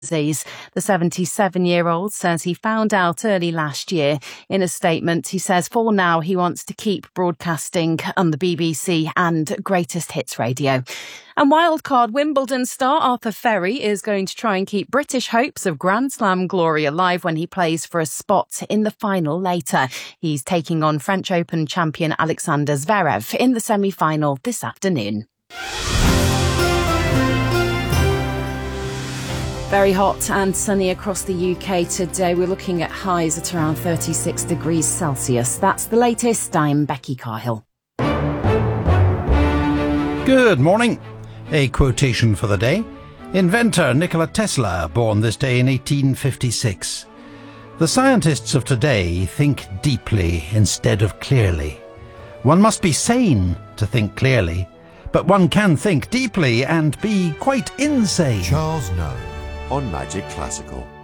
disease. The 77-year-old says he found out early last year. In a statement, he says for now he wants to keep broadcasting on the BBC and Greatest Hits Radio. And wildcard Wimbledon star Arthur Ferry is going to try and keep British hopes of Grand Slam glory alive when he plays for a spot in the final later. He's taking on French Open champion Alexander Zverev in the semi-final this afternoon. Very hot and sunny across the UK today. We're looking at highs at around 36 degrees Celsius. That's the latest. I'm Becky Carhill. Good morning. A quotation for the day. Inventor Nikola Tesla, born this day in 1856. The scientists of today think deeply instead of clearly. One must be sane to think clearly, but one can think deeply and be quite insane. Charles Noe on Magic Classical.